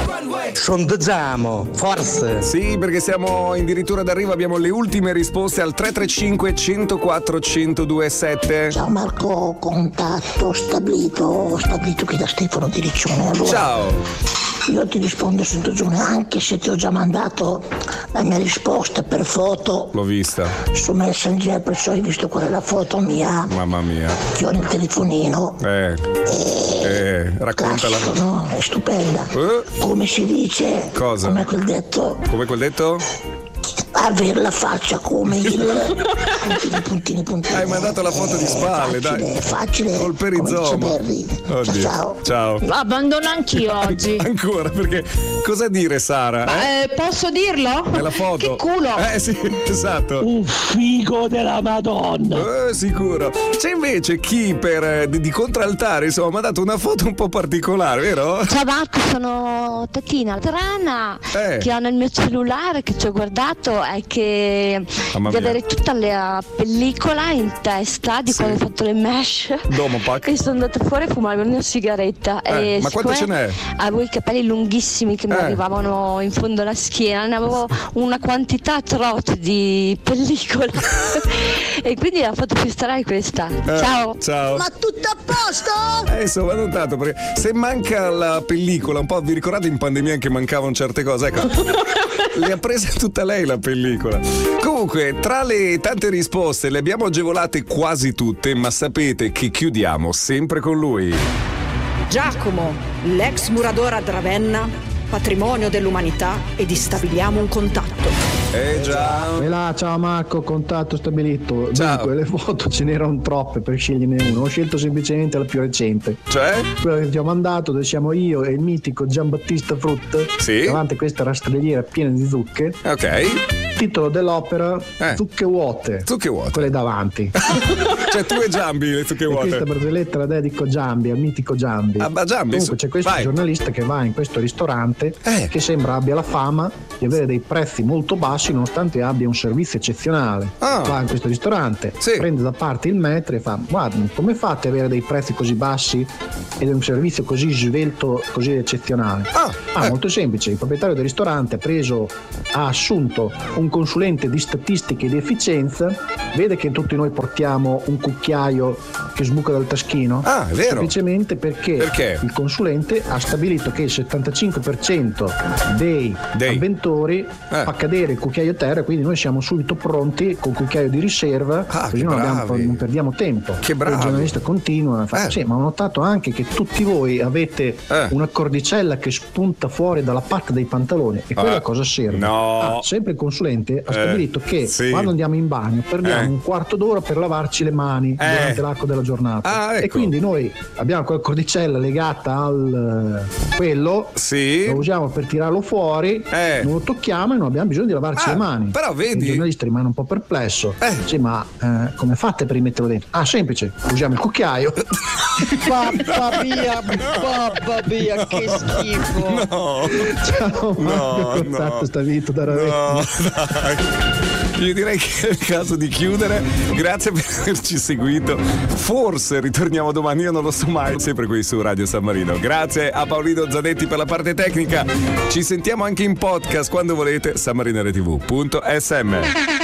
Sondiamo, forse. Sì, perché siamo addirittura d'arrivo, abbiamo le ultime risposte al 335 104 1027. Ciao Marco, contatto stabilito qui da Stefano di Riccione. Allora, Ciao. Io ti rispondo su Giorgione, anche se ti ho già mandato la mia risposta per foto. L'ho vista. Su Messenger, perciò hai visto qual è la foto mia. Mamma mia. Che ho nel telefonino. Raccontala. Cazzo, no? È stupenda. Come si dice? Cosa? Come quel detto? Come quel detto? Avere la faccia come il puntini. Hai mandato la foto di spalle, facile, dai. Facile. Col perizoma. Oddio. Ciao. Abbandono anch'io oggi. Ancora, perché cosa dire, Sara? Posso dirlo? Nella foto. Che culo. Sì, esatto. Un figo della Madonna. Sicuro. C'è invece chi di contraltare, insomma, mi ha dato una foto un po' particolare, vero? Ciao Marco, sono Tatina Trana, che ho nel mio cellulare, che ci ho guardato, è che di avere tutta la pellicola in testa di quando ho fatto le mesh. Domopac. E sono andata fuori a fumare una sigaretta. E ma quanto ce n'è? Avevo i capelli lunghissimi che mi arrivavano in fondo alla schiena, ne avevo una quantità atroce di pellicola. E quindi la foto più strana è questa. Ciao. Ma tutto a posto? Insomma, non tanto, perché se manca la pellicola, un po', vi ricordate in pandemia che mancavano certe cose? Ecco, le ha prese tutta lei la pellicola. Comunque, tra le tante risposte le abbiamo agevolate quasi tutte, ma sapete che chiudiamo sempre con lui. Giacomo, l'ex muratore a Ravenna, patrimonio dell'umanità, ed stabiliamo un contatto. Già. E là, ciao Marco, contatto stabilito. Ciao. Dunque, le foto ce n'erano troppe per sceglierne uno. Ho scelto semplicemente la più recente. Cioè? Quella che ti ho mandato, dove siamo io e il mitico Giambattista Frutta. Sì. Davanti a questa rastrelliera piena di zucche. Ok. Titolo dell'opera: Zucche vuote. Zucche vuote. Quelle davanti. Cioè tu e Giambi le zucche vuote. Questa barzelletta la dedico a Giambi, al mitico Giambi. Giambi. Comunque c'è questo giornalista che va in questo ristorante che sembra abbia la fama di avere dei prezzi molto bassi nonostante abbia un servizio eccezionale. Va in questo ristorante, prende da parte il maître e fa: guarda, come fate ad avere dei prezzi così bassi ed un servizio così svelto, così eccezionale? Molto semplice, il proprietario del ristorante ha assunto un consulente di statistiche e di efficienza, vede che tutti noi portiamo un cucchiaio che sbuca dal taschino. È vero. Semplicemente perché il consulente ha stabilito che il 75% dei avventori fa cadere il cucchiaio a terra, quindi noi siamo subito pronti col cucchiaio di riserva, così non perdiamo tempo. Che bravi. Il giornalista continua a fare: sì, ma ho notato anche che tutti voi avete una cordicella che spunta fuori dalla patta dei pantaloni, e quella cosa serve? No. Sempre il consulente ha stabilito che quando andiamo in bagno perdiamo un quarto d'ora per lavarci le mani durante l'arco della giornata. Ecco. E quindi noi abbiamo quella cordicella legata al quello, lo usiamo per tirarlo fuori, non lo tocchiamo e non abbiamo bisogno di lavarci le mani. Però vedi, il giornalista rimane un po' perplesso. Sì, ma come fate per rimetterlo dentro? Semplice, usiamo il cucchiaio. Papà mia, che schifo. No. Ciao Marco, contatto stabilito da Ravenna. No, dai. Io direi che è il caso di chiudere. Grazie per averci seguito. Forse ritorniamo domani, io non lo so mai. Sempre qui su Radio San Marino. Grazie a Paolino Zanetti per la parte tecnica. Ci sentiamo anche in podcast quando volete. sanmarinere.tv.sm